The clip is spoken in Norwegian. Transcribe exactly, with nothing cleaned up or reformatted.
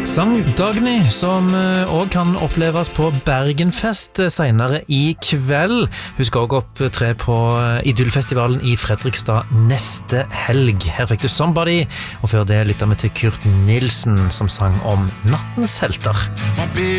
Sang Dagny, som også kan oppleves på Bergenfest senere i kveld. Hun skal også opptre på Idyllfestivalen i Fredrikstad neste helg. Her fikk du Somebody, og før det lyttet vi til Kurt Nilsen, som sang om nattens helter.